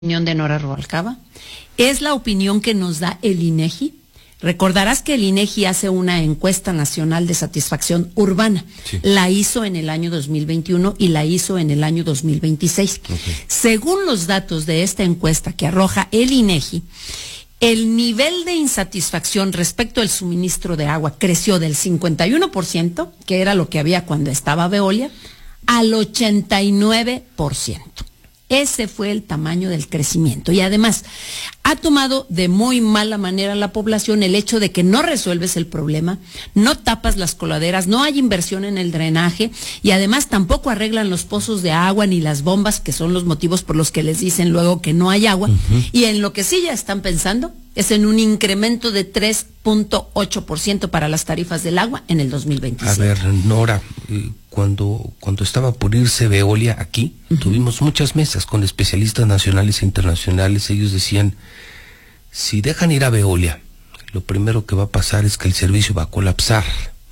Opinión de Nora Rubalcaba, es la opinión que nos da el INEGI. Recordarás que el INEGI hace una encuesta nacional de satisfacción urbana. Sí. La hizo en el año 2021 y la hizo en el año 2026. Okay. Según los datos de esta encuesta que arroja el INEGI, el nivel de insatisfacción respecto al suministro de agua creció del 51%, que era lo que había cuando estaba Veolia, al 89%. Ese fue el tamaño del crecimiento. Y además, ha tomado de muy mala manera la población el hecho de que no resuelves el problema, no tapas las coladeras, no hay inversión en el drenaje y además tampoco arreglan los pozos de agua ni las bombas, que son los motivos por los que les dicen luego que no hay agua. Y en lo que sí ya están pensando es en un incremento de 3.8% para las tarifas del agua en el 2027. A ver, Nora, cuando estaba por irse Veolia aquí, tuvimos muchas mesas con especialistas nacionales e internacionales. Ellos decían, si dejan ir a Veolia, lo primero que va a pasar es que el servicio va a colapsar,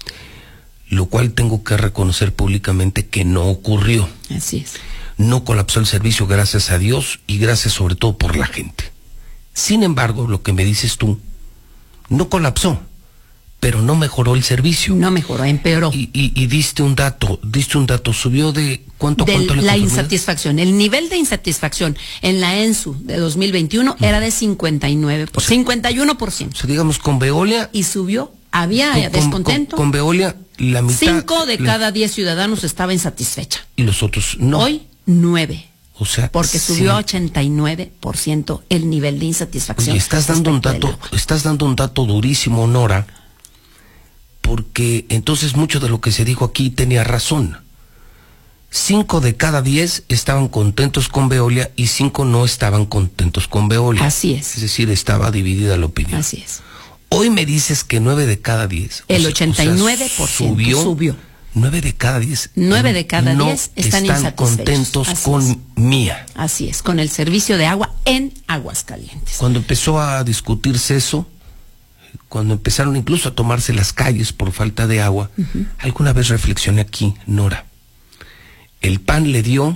lo cual tengo que reconocer públicamente que no ocurrió. Así es. No colapsó el servicio, gracias a Dios, y gracias sobre todo por la gente. Sin embargo, lo que me dices tú, no colapsó, pero no mejoró el servicio. No mejoró, empeoró. Y diste un dato, subió de ¿cuánto la insatisfacción, el nivel de insatisfacción en la ENSU de 2021 era de 59%, 51%. O sea, digamos con Veolia. Y subió, había descontento. Con Veolia, la mitad. 5 de cada 10 ciudadanos estaba insatisfecha. Y los otros no. Hoy, 9. O sea, porque subió a 89% el nivel de insatisfacción. Y estás dando un dato durísimo, Nora, porque entonces mucho de lo que se dijo aquí tenía razón. 5 de cada 10 estaban contentos con Veolia y 5 no estaban contentos con Veolia. Así es. Es decir, estaba dividida la opinión. Así es. Hoy me dices que 9 de cada 10. El 89% subió. 9 de cada 10. 9 de cada 10 están insatisfechos. Contentos con Mía. Así es, con el servicio de agua en Aguascalientes. Cuando empezó a discutirse eso, cuando empezaron incluso a tomarse las calles por falta de agua, alguna vez reflexioné aquí, Nora. El PAN le dio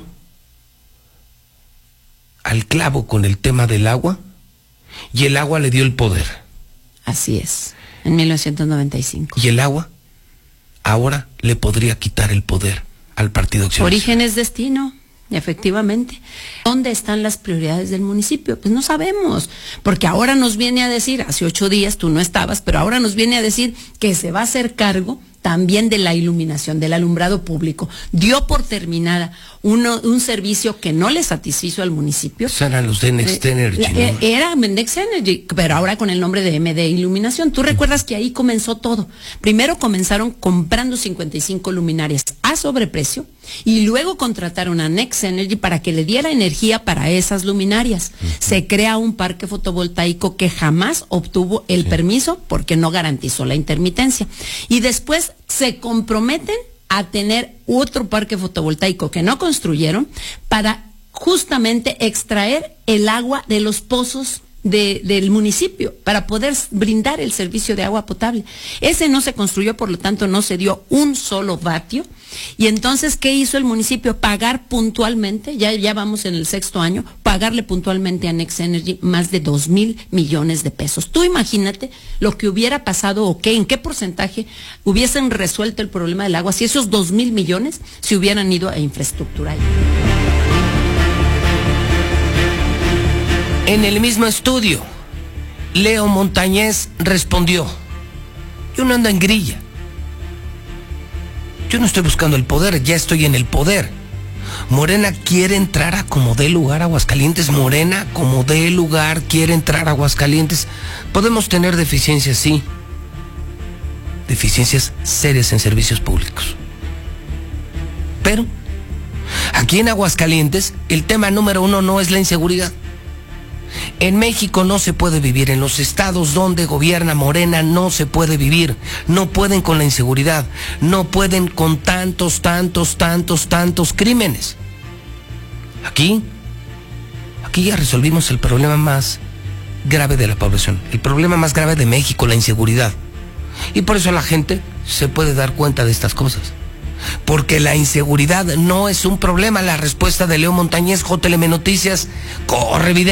al clavo con el tema del agua y el agua le dio el poder. Así es, en 1995. Y el agua ahora le podría quitar el poder al Partido Acción Nacional. Origen es destino, efectivamente. ¿Dónde están las prioridades del municipio? Pues no sabemos, porque ahora nos viene a decir, hace 8 días tú no estabas, pero ahora nos viene a decir que se va a hacer cargo también de la iluminación, del alumbrado público. Dio por terminada un servicio que no le satisfizo al municipio. Eran los de Next Energy, ¿no? Era Next Energy, pero ahora con el nombre de MD Iluminación. Tú recuerdas que ahí comenzó todo. Primero comenzaron comprando 55 luminarias a sobreprecio y luego contrataron a Next Energy para que le diera energía para esas luminarias. Se crea un parque fotovoltaico que jamás obtuvo el permiso porque no garantizó la intermitencia. Y después se comprometen a tener otro parque fotovoltaico que no construyeron para justamente extraer el agua de los pozos del municipio para poder brindar el servicio de agua potable. Ese no se construyó, por lo tanto no se dio un solo vatio. Y entonces, ¿qué hizo el municipio? Pagar puntualmente, ya vamos en el 6º año, pagarle puntualmente a Next Energy más de 2,000 millones de pesos. Tú imagínate lo que hubiera pasado o en qué porcentaje hubiesen resuelto el problema del agua si esos 2,000 millones se hubieran ido a infraestructura. En el mismo estudio, Leo Montañez respondió: yo no ando en grilla. Yo no estoy buscando el poder, ya estoy en el poder. Morena quiere entrar a como dé lugar a Aguascalientes. Morena, como dé lugar, quiere entrar a Aguascalientes. Podemos tener deficiencias, sí. Deficiencias serias en servicios públicos. Pero aquí en Aguascalientes, el tema número 1 no es la inseguridad. En México no se puede vivir, en los estados donde gobierna Morena no se puede vivir, no pueden con la inseguridad, no pueden con tantos crímenes. Aquí ya resolvimos el problema más grave de la población, el problema más grave de México, la inseguridad. Y por eso la gente se puede dar cuenta de estas cosas. porque la inseguridad no es un problema. La respuesta de Leo Montañez, JLM Noticias, corre video.